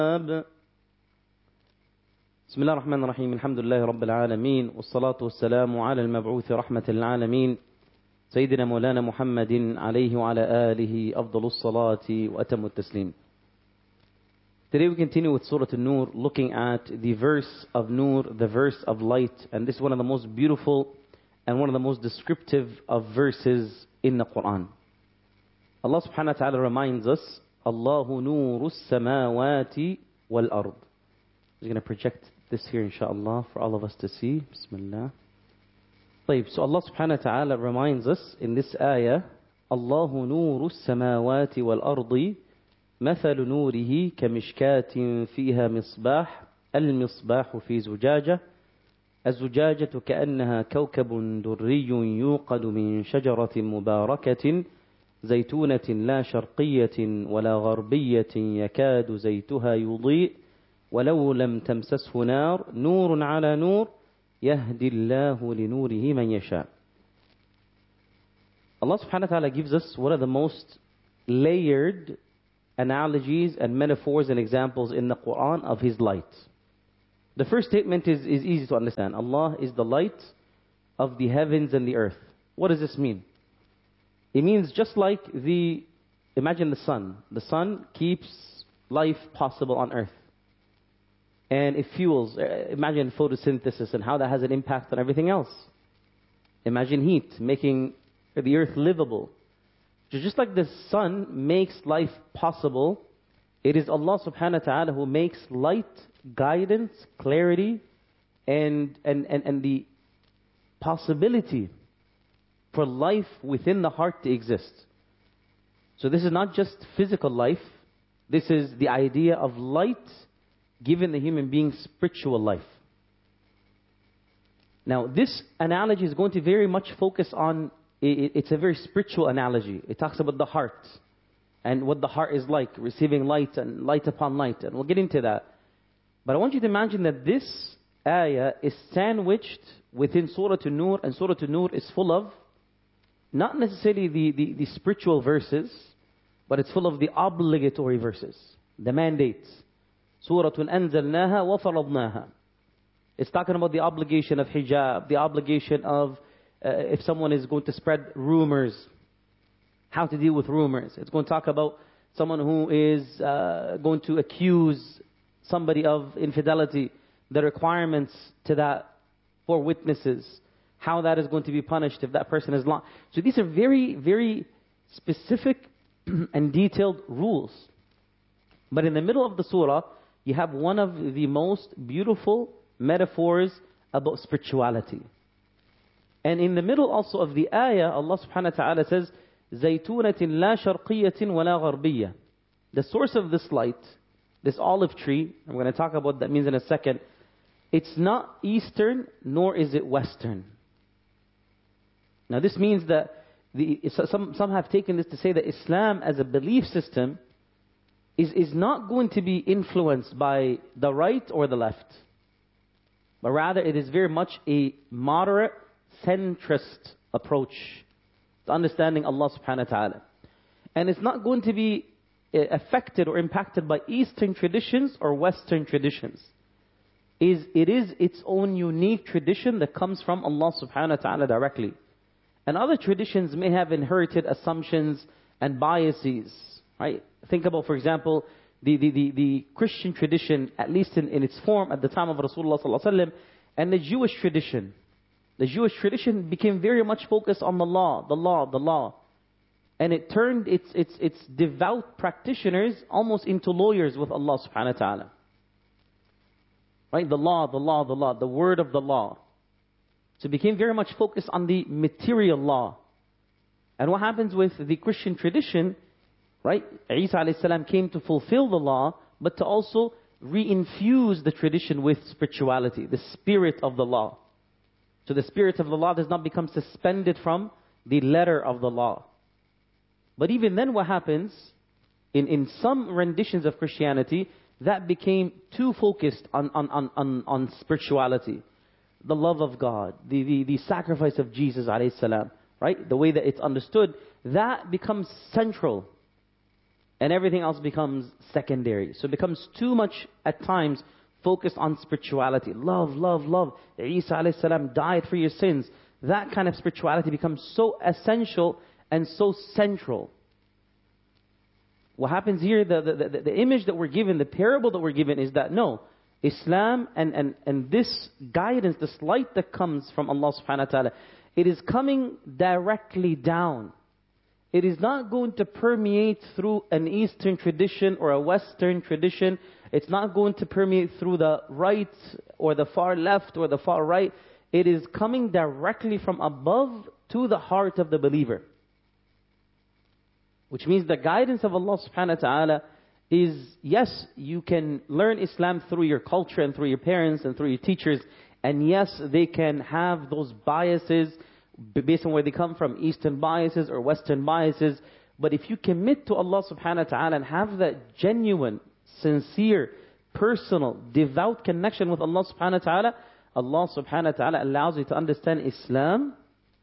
بسم الله الرحمن الرحيم. الحمد لله رب العالمين، والصلاة والسلام على المبعوث رحمة للعالمين سيدنا مولانا محمد عليه وعلى آله أفضل الصلاة وأتم التسليم. Today we continue with Surah An-Nur, looking at the verse of Nur, the verse of light. And this is one of the most beautiful and one of the most descriptive of verses in the Quran. Allah subhanahu wa ta'ala reminds us, Allahu nuru samawati wal ard. We're going to project this here inshallah for all of us to see. Bismillah. So Allah subhanahu wa ta'ala reminds us in this ayah, Allahu nuru samawati wal ardi مثل نوره كمشكاة فيها مصباح المصباح في زجاجة الزجاجة كأنها كوكب دري يوقد من شجرة مباركة زيتونة لا شرقية ولا غربية يكاد زيتها يضيء ولو لم تمسسه نار نور على نور يهدي الله لنوره من يشاء. Allah subhanahu wa ta'ala gives us one of the most layered analogies and metaphors and examples in the Quran of His light. The first statement is easy to understand. Allah is the light of the heavens and the earth. What does this mean? It means just like imagine the sun. The sun keeps life possible on earth. And it fuels, imagine photosynthesis and how that has an impact on everything else. Imagine heat, making the earth livable. Just like the sun makes life possible, it is Allah subhanahu wa ta'ala who makes light, guidance, clarity, and the possibility for life within the heart to exist. So this is not just physical life, this is the idea of light given the human being spiritual life. Now this analogy is going to very much focus on, it's a very spiritual analogy. It talks about the heart and what the heart is like, receiving light and light upon light. And we'll get into that. But I want you to imagine that this ayah is sandwiched within Surah An-Nur, and Surah An-Nur is full of not necessarily the spiritual verses, but it's full of the obligatory verses, the mandates. Surah Anzalnaha wa faradnaha. It's talking about the obligation of hijab, the obligation of if someone is going to spread rumors, how to deal with rumors. It's going to talk about someone who is going to accuse somebody of infidelity, the requirements to that for witnesses, how that is going to be punished if that person is lying. So these are very, very specific and detailed rules. But in the middle of the surah, you have one of the most beautiful metaphors about spirituality. And in the middle also of the ayah, Allah subhanahu wa ta'ala says, زَيْتُونَةٍ لَا شَرْقِيَّةٍ وَلَا غَرْبِيَّةٍ. The source of this light, this olive tree, I'm going to talk about what that means in a second, it's not eastern nor is it western. Now this means that, some have taken this to say that Islam as a belief system is not going to be influenced by the right or the left. But rather it is very much a moderate, centrist approach to understanding Allah subhanahu wa ta'ala. And it's not going to be affected or impacted by Eastern traditions or Western traditions. It is its own unique tradition that comes from Allah subhanahu wa ta'ala directly. And other traditions may have inherited assumptions and biases, right? Think about, for example, the Christian tradition, at least in its form at the time of Rasulullah sallallahu alaihi wasallam, and the Jewish tradition. The Jewish tradition became very much focused on the law. And it turned its devout practitioners almost into lawyers with Allah subhanahu wa ta'ala. Right? The law, the word of the law. So it became very much focused on the material law. And what happens with the Christian tradition, right? Isa alayhi salam came to fulfill the law, but to also re-infuse the tradition with spirituality, the spirit of the law. So the spirit of the law does not become suspended from the letter of the law. But even then what happens, in some renditions of Christianity, that became too focused on spirituality. The love of God, the sacrifice of Jesus alayhi salam, right? The way that it's understood, that becomes central. and everything else becomes secondary. So it becomes too much at times focused on spirituality. Love, love, love. Isa alayhi salam died for your sins. That kind of spirituality becomes so essential and so central. What happens here, the image that we're given, the parable that we're given is that no, Islam and this guidance, this light that comes from Allah subhanahu wa ta'ala, it is coming directly down. It is not going to permeate through an Eastern tradition or a Western tradition. It's not going to permeate through the right or the far left or the far right. It is coming directly from above to the heart of the believer. Which means the guidance of Allah subhanahu wa ta'ala is, yes, you can learn Islam through your culture and through your parents and through your teachers. And yes, they can have those biases based on where they come from, Eastern biases or Western biases. But if you commit to Allah subhanahu wa ta'ala and have that genuine, sincere, personal, devout connection with Allah subhanahu wa ta'ala, Allah subhanahu wa ta'ala allows you to understand Islam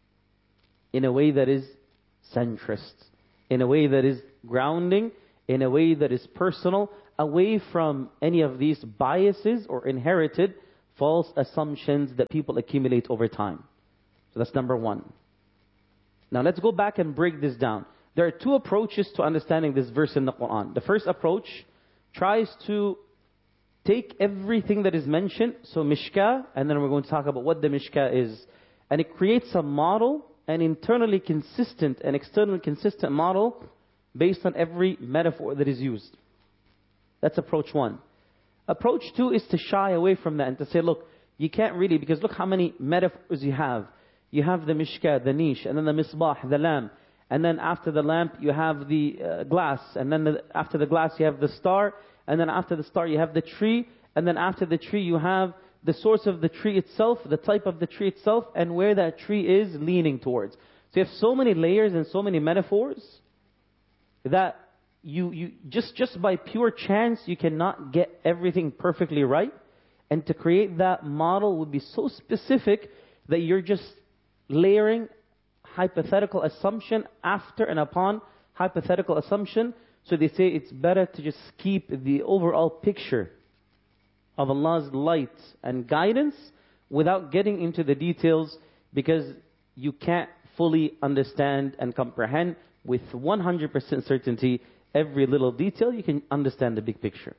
in a way that is centrist, in a way that is grounding, in a way that is personal, away from any of these biases or inherited false assumptions that people accumulate over time. So that's number one. Now let's go back and break this down. There are two approaches to understanding this verse in the Quran. The first approach tries to take everything that is mentioned, so mishkah, and then we're going to talk about what the mishkah is. And it creates a model, an internally consistent and externally consistent model based on every metaphor that is used. That's approach one. Approach two is to shy away from that and to say, look, you can't really, because look how many metaphors you have. You have the mishkah, the niche, and then the misbah, the lamp. And then after the lamp, you have the glass. And then after the glass, you have the star. And then after the star, you have the tree. And then after the tree, you have the source of the tree itself, the type of the tree itself, and where that tree is leaning towards. So you have so many layers and so many metaphors that you just by pure chance, you cannot get everything perfectly right. And to create that model would be so specific that you're just layering hypothetical assumption after and upon hypothetical assumption. So they say it's better to just keep the overall picture of Allah's light and guidance without getting into the details, because you can't fully understand and comprehend with 100% certainty every little detail. You can understand the big picture.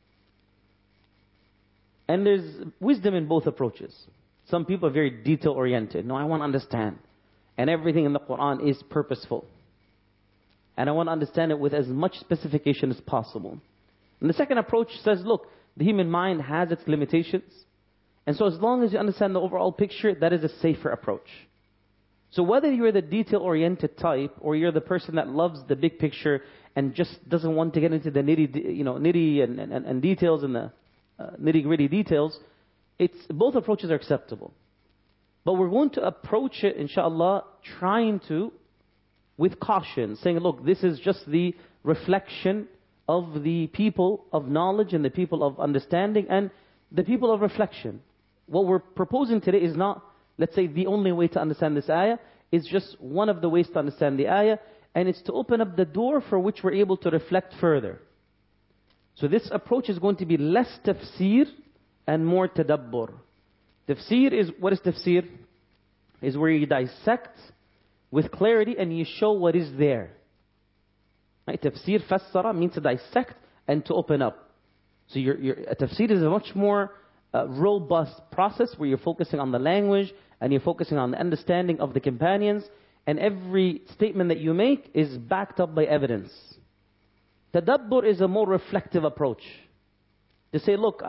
And there's wisdom in both approaches. Some people are very detail-oriented. No, I want to understand. And everything in the Quran is purposeful. And I want to understand it with as much specification as possible. And the second approach says, look, the human mind has its limitations. And so as long as you understand the overall picture, that is a safer approach. So whether you're the detail-oriented type, or you're the person that loves the big picture and just doesn't want to get into the nitty and details and the nitty-gritty details, both approaches are acceptable. But we're going to approach it, inshallah, trying to, with caution, saying, look, this is just the reflection of the people of knowledge and the people of understanding and the people of reflection. What we're proposing today is not, let's say, the only way to understand this ayah. It's just one of the ways to understand the ayah, and it's to open up the door for which we're able to reflect further. So this approach is going to be less tafsir and more tadabbur. Tafsir is, what is tafsir? Is where you dissect with clarity and you show what is there. Right? Tafsir, fassara, means to dissect and to open up. So a tafsir is a much more robust process where you're focusing on the language and you're focusing on the understanding of the companions, and every statement that you make is backed up by evidence. Tadabbur is a more reflective approach. To say, look,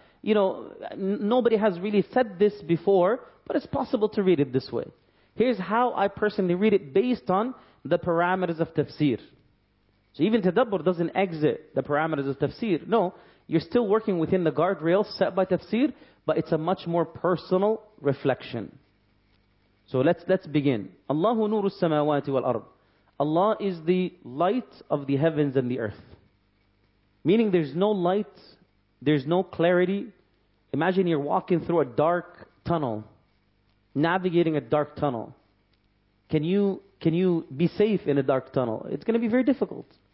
nobody has really said this before, but it's possible to read it this way. Here's how I personally read it based on the parameters of tafsir. So even tadabbur doesn't exit the parameters of tafsir. No, you're still working within the guardrails set by tafsir, but it's a much more personal reflection. So let's begin. Allahu nuru samawati wal ard. Allah is the light of the heavens and the earth. Meaning there's no light, there's no clarity. Imagine you're walking through a dark tunnel, navigating a dark tunnel. Can you be safe in a dark tunnel? It's going to be very difficult.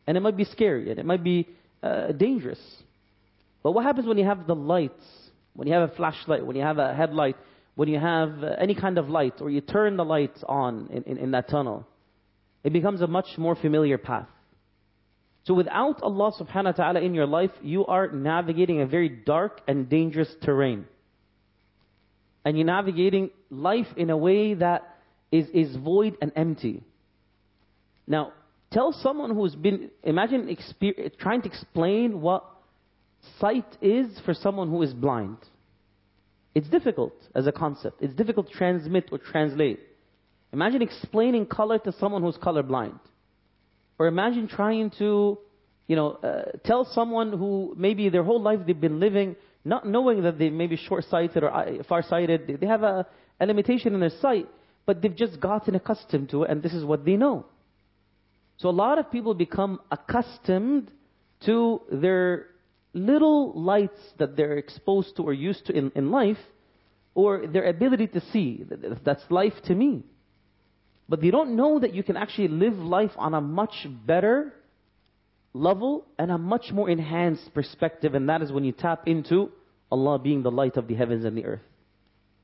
And it might be scary, and it might be dangerous. But what happens when you have the lights? When you have a flashlight, when you have a headlight, when you have any kind of light, or you turn the lights on in that tunnel, it becomes a much more familiar path. So without Allah subhanahu wa ta'ala in your life, you are navigating a very dark and dangerous terrain. And you're navigating life in a way that is void and empty. Now, tell someone who's been, imagine trying to explain what sight is for someone who is blind. It's difficult as a concept. It's difficult to transmit or translate. Imagine explaining color to someone who's colorblind. Or imagine trying to, tell someone who maybe their whole life they've been living not knowing that they may be short-sighted or far-sighted. They have a limitation in their sight, but they've just gotten accustomed to it, and this is what they know. So a lot of people become accustomed to their little lights that they're exposed to or used to in life, or their ability to see. That's life to me. But they don't know that you can actually live life on a much better level and a much more enhanced perspective, and that is when you tap into Allah being the light of the heavens and the earth.